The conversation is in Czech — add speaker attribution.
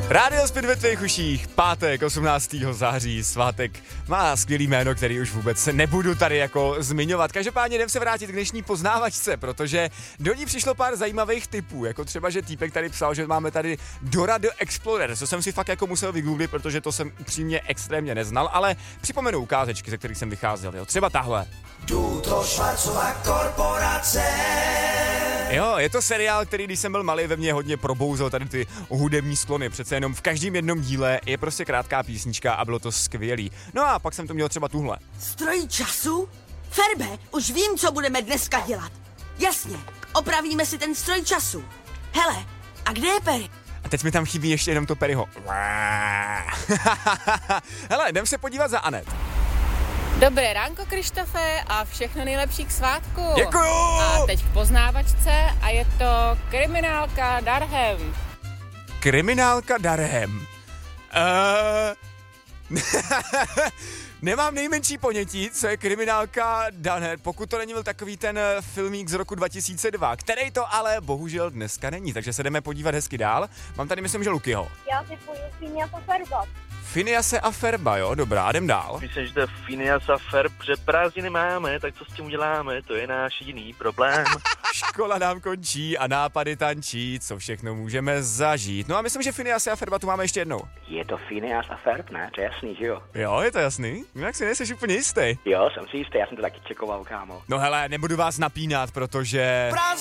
Speaker 1: Rádio Spin ve tvých uších, pátek 18. září, svátek má skvělý jméno, který už vůbec nebudu tady jako zmiňovat. Každopádně jdem se vrátit k dnešní poznávačce, protože do ní přišlo pár zajímavých typů, jako třeba, že týpek tady psal, že máme tady Dora the Explorer, co jsem si fakt jako musel vygooglit, protože to jsem upřímně extrémně neznal, ale připomenu ukázečky, ze kterých jsem vycházel, jo. Třeba tahle.
Speaker 2: Tuto Schwarzová korporace.
Speaker 1: Jo, je to seriál, který když jsem byl malý, ve mně hodně probouzel tady ty hudební sklony. Přece jenom v každém jednom díle je prostě krátká písnička a bylo to skvělý. No a pak jsem to měl třeba tuhle.
Speaker 3: Stroj času? Ferbe, už vím, co budeme dneska dělat. Jasně, opravíme si ten stroj času. Hele, a kde je Perry?
Speaker 1: A teď mi tam chybí ještě jenom to Perryho. Hele, jdem se podívat za Anet.
Speaker 4: Dobré ránko, Krištofe, a všechno nejlepší k svátku.
Speaker 1: Děkuju!
Speaker 4: A teď k poznávačce a je to kriminálka Durham.
Speaker 1: Kriminálka Durham. Nemám nejmenší ponětí, co je kriminálka Durham, pokud to není byl takový ten filmík z roku 2002, který to ale bohužel dneska není, takže se jdeme podívat hezky dál. Mám tady, myslím, že Lukyho.
Speaker 5: Já si půjdu Phineas a Ferba.
Speaker 1: Phinease a Ferba, jo, dobrá, jdem dál.
Speaker 6: Myslím, že to je Phineas a Ferb, že prázdniny máme, tak co s tím uděláme, to je náš jediný problém.
Speaker 1: Škola nám končí a nápady tančí, co všechno můžeme zažít. No a myslím, že Phinease a Ferba tu máme ještě jednou.
Speaker 7: Je to Phineas a Ferb, ne? To je jasný, že jo?
Speaker 1: Jo, je to jasný? Jak si nejseš úplně jistý.
Speaker 7: Jo, jsem si jistý, já jsem to taky čekoval, kámo.
Speaker 1: No hele, nebudu vás napínat, protože...